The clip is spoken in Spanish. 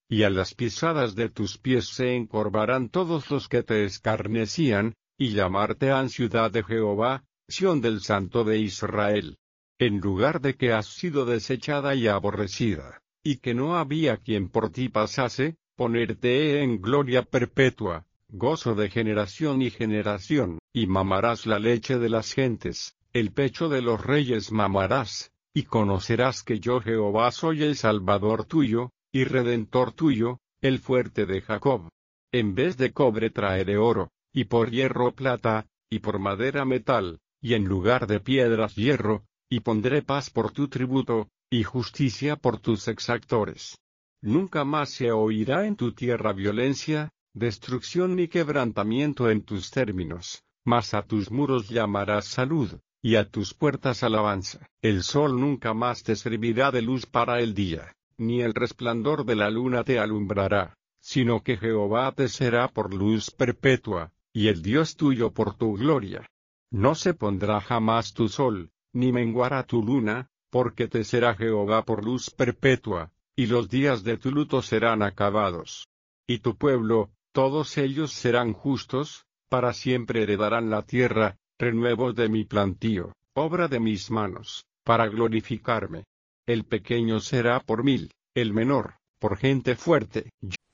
y a las pisadas de tus pies se encorvarán todos los que te escarnecían, y llamarte han ciudad de Jehová, Sión del Santo de Israel. En lugar de que has sido desechada y aborrecida, y que no había quien por ti pasase, ponerte he en gloria perpetua, gozo de generación y generación, y mamarás la leche de las gentes, el pecho de los reyes mamarás, y conocerás que yo Jehová soy el Salvador tuyo, y Redentor tuyo, el fuerte de Jacob. En vez de cobre traeré oro, y por hierro plata, y por madera metal, y en lugar de piedras hierro, y pondré paz por tu tributo, y justicia por tus exactores. Nunca más se oirá en tu tierra violencia, destrucción ni quebrantamiento en tus términos, mas a tus muros llamarás salud, y a tus puertas alabanza. El sol nunca más te servirá de luz para el día, ni el resplandor de la luna te alumbrará, sino que Jehová te será por luz perpetua, y el Dios tuyo por tu gloria. No se pondrá jamás tu sol, ni menguará tu luna, porque te será Jehová por luz perpetua, y los días de tu luto serán acabados. Y tu pueblo, todos ellos serán justos, para siempre heredarán la tierra, renuevos de mi plantío, obra de mis manos, para glorificarme. El pequeño será por 1000, el menor, por gente fuerte.